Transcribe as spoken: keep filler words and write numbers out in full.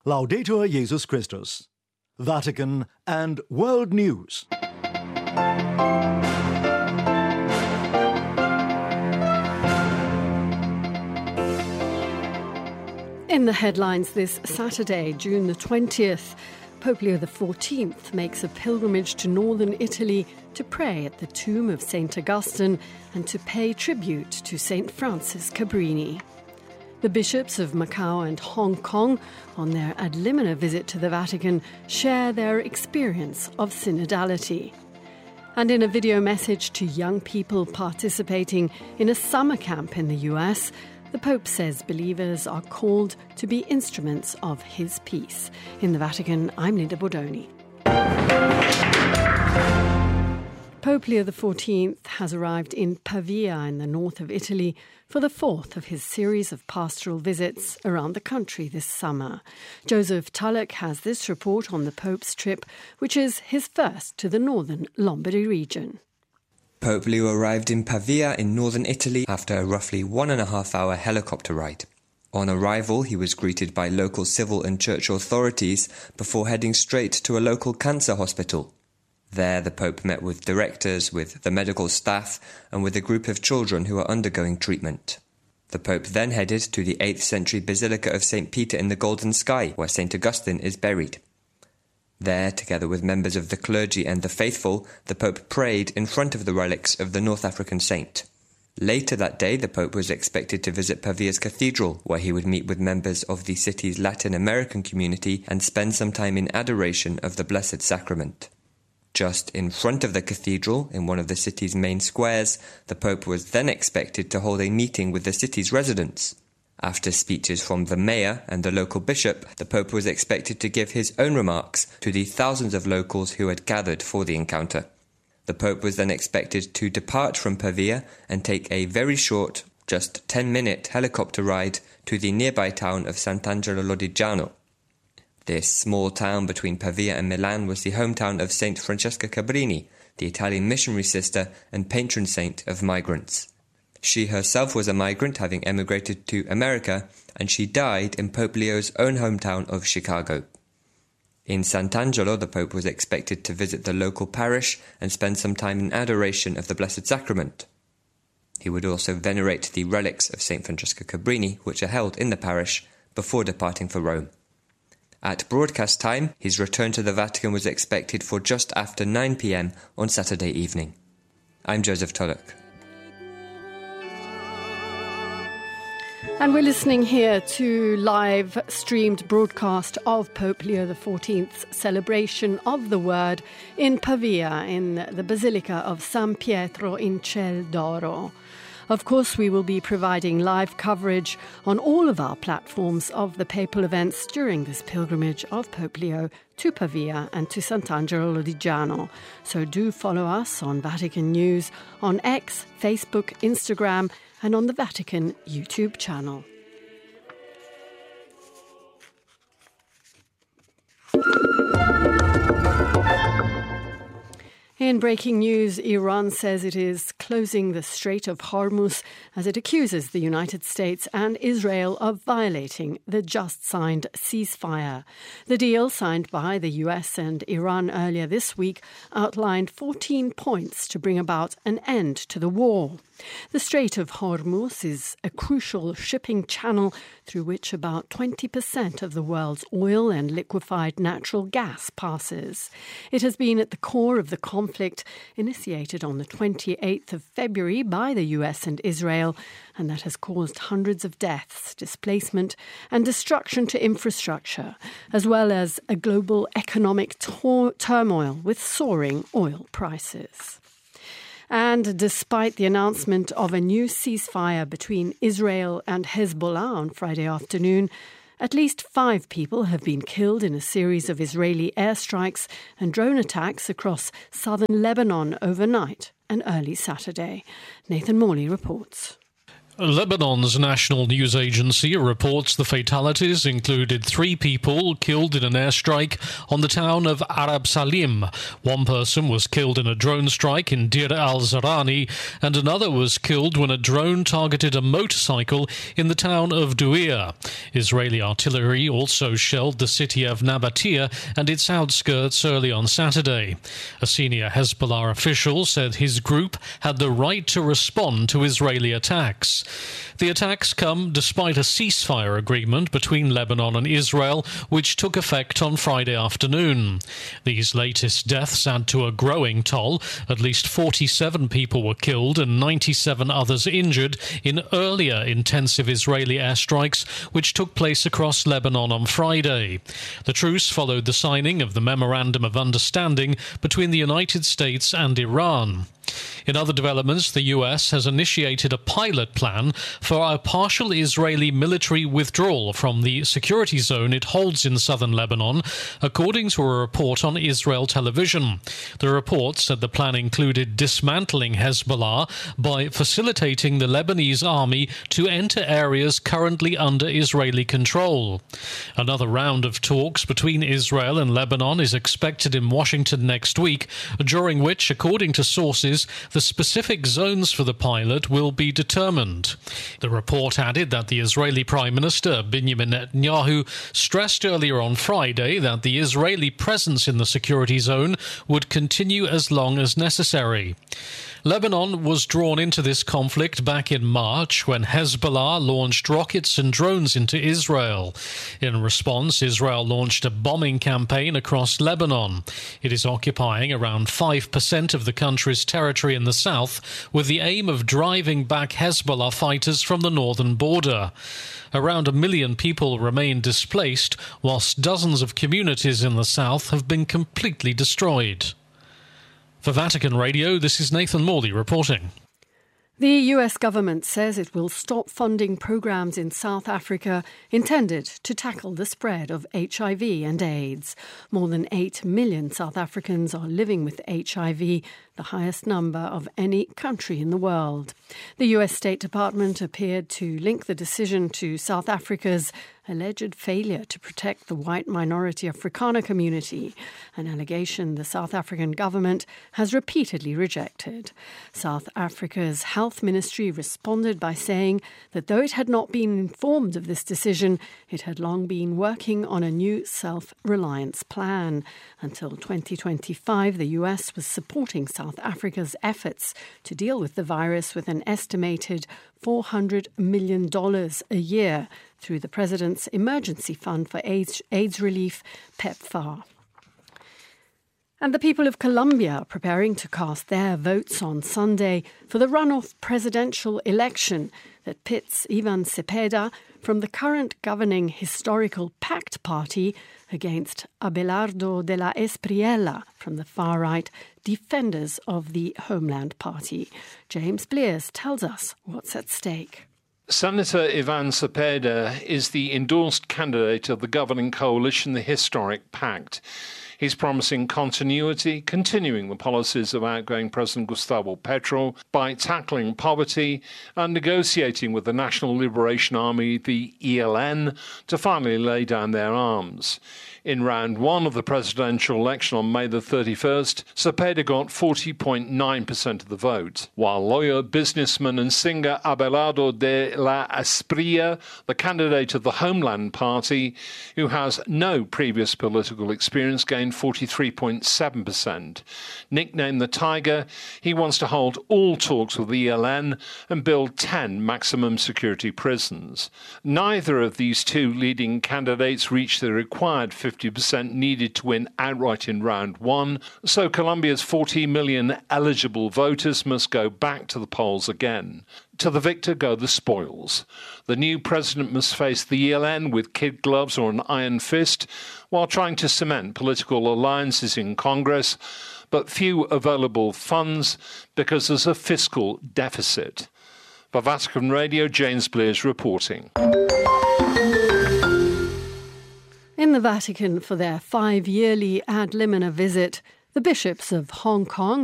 Laudetur Jesus Christus. Vatican and World News. In the headlines this Saturday, June the twentieth, Pope Leo the fourteenth makes a pilgrimage to northern Italy to pray at the tomb of Saint Augustine and to pay tribute to Saint Francis Cabrini. The bishops of Macau and Hong Kong, on their ad limina visit to the Vatican, share their experience of synodality. And in a video message to young people participating in a summer camp in the U S, the Pope says believers are called to be instruments of his peace. In the Vatican, I'm Linda Bordoni. Pope Leo the fourteenth has arrived in Pavia in the north of Italy for the fourth of his series of pastoral visits around the country this summer. Joseph Tulloch has this report on the Pope's trip, which is his first to the northern Lombardy region. Pope Leo arrived in Pavia in northern Italy after a roughly one and a half hour helicopter ride. On arrival, he was greeted by local civil and church authorities before heading straight to a local cancer hospital. There, the Pope met with directors, with the medical staff, and with a group of children who are undergoing treatment. The Pope then headed to the eighth century Basilica of Saint Peter in the Golden Sky, where Saint Augustine is buried. There, together with members of the clergy and the faithful, the Pope prayed in front of the relics of the North African saint. Later that day, the Pope was expected to visit Pavia's cathedral, where he would meet with members of the city's Latin American community and spend some time in adoration of the Blessed Sacrament. Just in front of the cathedral, in one of the city's main squares, the Pope was then expected to hold a meeting with the city's residents. After speeches from the mayor and the local bishop, the Pope was expected to give his own remarks to the thousands of locals who had gathered for the encounter. The Pope was then expected to depart from Pavia and take a very short, just ten-minute helicopter ride to the nearby town of Sant'Angelo Lodigiano. This small town between Pavia and Milan was the hometown of Saint Francesca Cabrini, the Italian missionary sister and patron saint of migrants. She herself was a migrant, having emigrated to America, and she died in Pope Leo's own hometown of Chicago. In Sant'Angelo, the Pope was expected to visit the local parish and spend some time in adoration of the Blessed Sacrament. He would also venerate the relics of Saint Francesca Cabrini, which are held in the parish, before departing for Rome. At broadcast time, his return to the Vatican was expected for just after nine p.m. on Saturday evening. I'm Joseph Tulloch. And we're listening here to live streamed broadcast of Pope Leo the fourteenth's celebration of the Word in Pavia in the Basilica of San Pietro in Ciel d'Oro. Of course, we will be providing live coverage on all of our platforms of the papal events during this pilgrimage of Pope Leo to Pavia and to Sant'Angelo Lodigiano. So do follow us on Vatican News, on X, Facebook, Instagram, and on the Vatican YouTube channel. In breaking news, Iran says it is closing the Strait of Hormuz as it accuses the United States and Israel of violating the just-signed ceasefire. The deal signed by the U S and Iran earlier this week outlined fourteen points to bring about an end to the war. The Strait of Hormuz is a crucial shipping channel through which about twenty percent of the world's oil and liquefied natural gas passes. It has been at the core of the conflict initiated on the twenty-eighth of February by the U S and Israel, and that has caused hundreds of deaths, displacement and destruction to infrastructure, as well as a global economic tor- turmoil with soaring oil prices. And despite the announcement of a new ceasefire between Israel and Hezbollah on Friday afternoon, at least five people have been killed in a series of Israeli airstrikes and drone attacks across southern Lebanon overnight and early Saturday. Nathan Morley reports. Lebanon's national news agency reports the fatalities included three people killed in an airstrike on the town of Arab Salim. One person was killed in a drone strike in Deir al-Zarani, and another was killed when a drone targeted a motorcycle in the town of Duir. Israeli artillery also shelled the city of Nabatea and its outskirts early on Saturday. A senior Hezbollah official said his group had the right to respond to Israeli attacks. The attacks come despite a ceasefire agreement between Lebanon and Israel, which took effect on Friday afternoon. These latest deaths add to a growing toll. At least forty-seven people were killed and ninety-seven others injured in earlier intensive Israeli airstrikes, which took place across Lebanon on Friday. The truce followed the signing of the Memorandum of Understanding between the United States and Iran. In other developments, the U S has initiated a pilot plan for a partial Israeli military withdrawal from the security zone it holds in southern Lebanon, according to a report on Israel television. The report said the plan included dismantling Hezbollah by facilitating the Lebanese army to enter areas currently under Israeli control. Another round of talks between Israel and Lebanon is expected in Washington next week, during which, according to sources, the specific zones for the pilot will be determined. The report added that the Israeli Prime Minister Benjamin Netanyahu stressed earlier on Friday that the Israeli presence in the security zone would continue as long as necessary. Lebanon was drawn into this conflict back in March when Hezbollah launched rockets and drones into Israel. In response, Israel launched a bombing campaign across Lebanon. It is occupying around five percent of the country's territory in the south, with the aim of driving back Hezbollah fighters from the northern border. Around a million people remain displaced, whilst dozens of communities in the south have been completely destroyed. For Vatican Radio, this is Nathan Morley reporting. The U S government says it will stop funding programs in South Africa intended to tackle the spread of H I V and AIDS. More than eight million South Africans are living with H I V, the highest number of any country in the world. The U S State Department appeared to link the decision to South Africa's alleged failure to protect the white minority Afrikaner community, an allegation the South African government has repeatedly rejected. South Africa's health ministry responded by saying that though it had not been informed of this decision, it had long been working on a new self-reliance plan. Until twenty twenty-five, the U S was supporting South Africa's efforts to deal with the virus with an estimated four hundred million dollars a year through the President's Emergency Fund for AIDS, AIDS Relief, PEPFAR. And the people of Colombia are preparing to cast their votes on Sunday for the runoff presidential election that pits Ivan Cepeda from the current governing Historical Pact Party against Abelardo de la Espriella from the far-right Defenders of the Homeland Party. James Blears tells us what's at stake. Senator Ivan Cepeda is the endorsed candidate of the governing coalition, the Historic Pact. He's promising continuity, continuing the policies of outgoing President Gustavo Petro by tackling poverty and negotiating with the National Liberation Army, the E L N, to finally lay down their arms. In round one of the presidential election on May the thirty-first, Cepeda got forty point nine percent of the vote, while lawyer, businessman and singer Abelardo de la Espriella, the candidate of the Homeland Party, who has no previous political experience, gained forty-three point seven percent. Nicknamed the Tiger, he wants to hold all talks with the E L N and build ten maximum security prisons. Neither of these two leading candidates reached the required fifty percent needed to win outright in round one, so Colombia's forty million eligible voters must go back to the polls again. To the victor go the spoils. The new president must face the E L N with kid gloves or an iron fist while trying to cement political alliances in Congress, but few available funds because there's a fiscal deficit. For Vatican Radio, James Blears reporting. In the Vatican for their five-yearly ad limina visit, the bishops of Hong Kong